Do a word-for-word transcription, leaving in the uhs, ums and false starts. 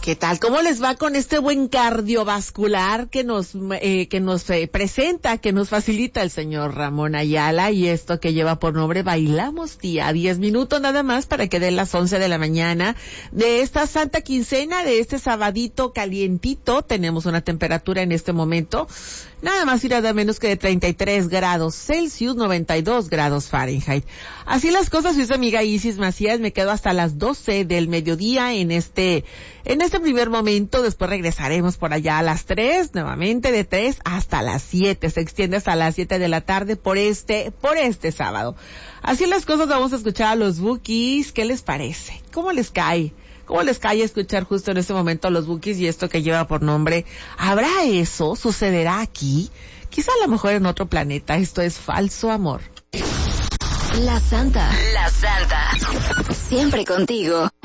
¿Qué tal? ¿Cómo les va con este buen cardiovascular que nos eh, que nos eh, presenta, que nos facilita el señor Ramón Ayala, y esto que lleva por nombre Bailamos Tía? Diez minutos nada más para que den las once de la mañana de esta santa quincena, de este sabadito calientito. Tenemos una temperatura en este momento nada más y nada menos que de treinta y tres grados Celsius, noventa y dos grados Fahrenheit. Así las cosas, soy su amiga Isis Macías. Me quedo hasta las doce del mediodía en este en este primer momento. Después regresaremos por allá a las tres, nuevamente de tres hasta las siete. Se extiende hasta las siete de la tarde por este por este sábado. Así las cosas, vamos a escuchar a los Bukis. ¿Qué les parece? ¿Cómo les cae? ¿Cómo les cae escuchar justo en este momento a los Bukis y esto que lleva por nombre ¿Habrá eso? ¿Sucederá aquí? Quizá a lo mejor en otro planeta. Esto es Falso Amor. La Santa. La Santa. Siempre contigo.